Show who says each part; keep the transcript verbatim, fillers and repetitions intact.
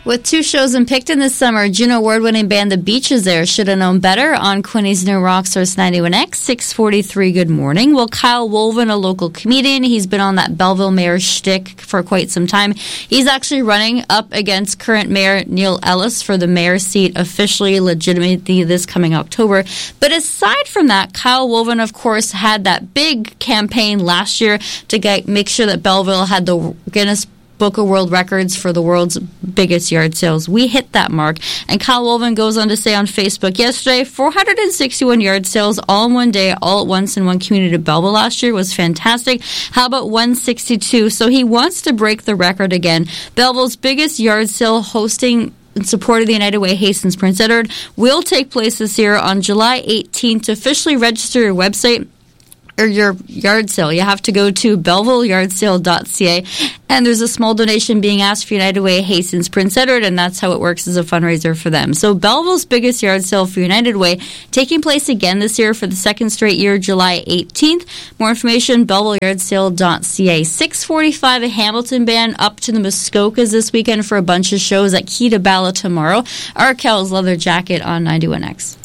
Speaker 1: With two shows in Picton this summer, Juno award-winning band The Beach is there. Should have known better on Quinny's new Rock Source ninety-one X, six forty-three. Good morning. Well, Kyle Wolven, a local comedian, he's been on that Belleville mayor shtick for quite some time. He's actually running up against current mayor Neil Ellis for the mayor's seat officially, legitimately this coming October. But aside from that, Kyle Wolven, of course, had that big campaign last year to get, make sure that Belleville had the Guinness Book of World Records for the world's biggest yard sales. We hit that mark. And Kyle Wolven goes on to say on Facebook yesterday, four hundred sixty-one yard sales all in one day, all at once in one community of Belleville last year was fantastic. How about one sixty-two? So he wants to break the record again. Belleville's biggest yard sale hosting in support of the United Way Hastings Prince Edward will take place this year on July eighteenth. To officially register your website or your yard sale, you have to go to belleville yard sale dot c a, and there's a small donation being asked for United Way Hastings Prince Edward, and that's how it works as a fundraiser for them. So Belleville's biggest yard sale for United Way taking place again this year for the second straight year, July eighteenth. More information, belleville yard sale dot c a. six forty-five, a Hamilton band up to the Muskokas this weekend for a bunch of shows at Key to Bala tomorrow. Arkel's Leather Jacket on ninety-one X.